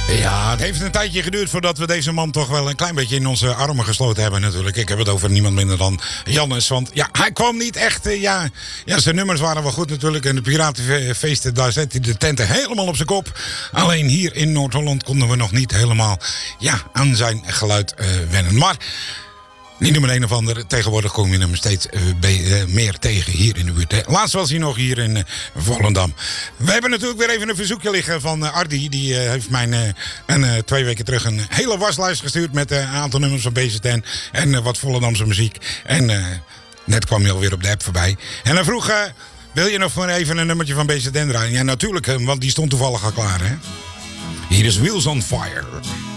Ja, het heeft een tijdje geduurd voordat we deze man toch wel een klein beetje in onze armen gesloten hebben natuurlijk. Ik heb het over niemand minder dan Jannes. Want ja, hij kwam niet echt. Ja, zijn nummers waren wel goed natuurlijk. En de piratenfeesten, daar zette hij de tenten helemaal op zijn kop. Alleen hier in Noord-Holland konden we nog niet helemaal aan zijn geluid wennen. Maar niet nummer een of ander. Tegenwoordig kom je hem steeds meer tegen hier in de buurt. Laatst was hij nog hier in Volendam. We hebben natuurlijk weer even een verzoekje liggen van Ardi. Die heeft mij 2 weken terug een hele waslijst gestuurd met een aantal nummers van BZN en wat Volendamse muziek. En net kwam hij alweer op de app voorbij. En hij vroeg, wil je nog maar even een nummertje van BZN draaien? Ja, natuurlijk, want die stond toevallig al klaar. Hè? Hier is Wheels on Fire.